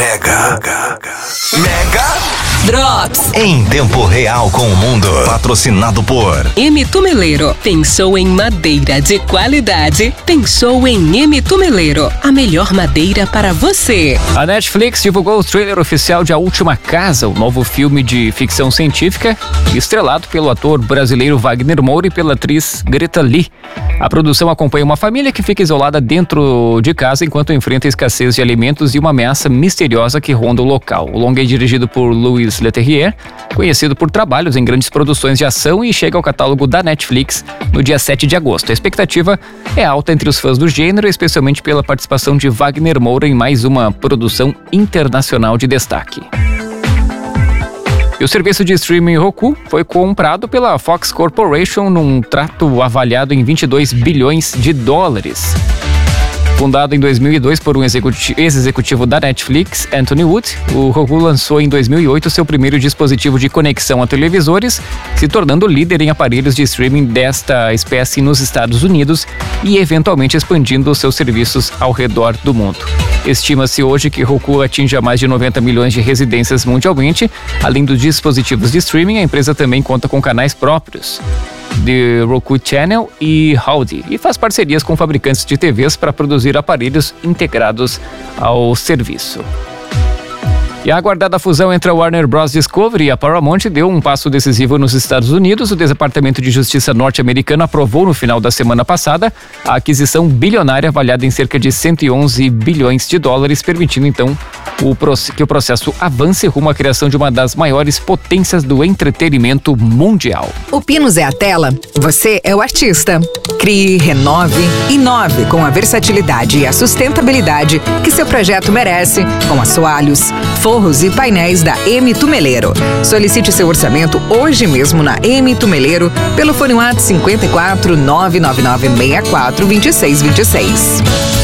Mega Drops. Em tempo real com o mundo. Patrocinado por M. Tumeleiro. Pensou em madeira de qualidade? Pensou em M. Tumeleiro. A melhor madeira para você. A Netflix divulgou o trailer oficial de A Última Casa, o novo filme de ficção científica, estrelado pelo ator brasileiro Wagner Moura e pela atriz Greta Lee. A produção acompanha uma família que fica isolada dentro de casa enquanto enfrenta a escassez de alimentos e uma ameaça misteriosa que ronda o local. O longa é dirigido por Louis Leterrier, conhecido por trabalhos em grandes produções de ação, e chega ao catálogo da Netflix no dia 7 de agosto. A expectativa é alta entre os fãs do gênero, especialmente pela participação de Wagner Moura em mais uma produção internacional de destaque. E o serviço de streaming Roku foi comprado pela Fox Corporation num trato avaliado em 22 bilhões de dólares. Fundado em 2002 por um ex-executivo da Netflix, Anthony Wood, o Roku lançou em 2008 seu primeiro dispositivo de conexão a televisores, se tornando líder em aparelhos de streaming desta espécie nos Estados Unidos e eventualmente expandindo seus serviços ao redor do mundo. Estima-se hoje que Roku atinja mais de 90 milhões de residências mundialmente. Além dos dispositivos de streaming, a empresa também conta com canais próprios de Roku Channel e Howdy, e faz parcerias com fabricantes de TVs para produzir aparelhos integrados ao serviço. E a aguardada fusão entre a Warner Bros. Discovery e a Paramount deu um passo decisivo nos Estados Unidos. O Departamento de Justiça norte-americano aprovou no final da semana passada a aquisição bilionária avaliada em cerca de 111 bilhões de dólares, permitindo então que o processo avance rumo à criação de uma das maiores potências do entretenimento mundial. O Pinos é a tela, você é o artista. Crie, renove, inove com a versatilidade e a sustentabilidade que seu projeto merece, com assoalhos, forros e painéis da M. Tumeleiro. Solicite seu orçamento hoje mesmo na M. Tumeleiro pelo fone WhatsApp 54 999 64 2626.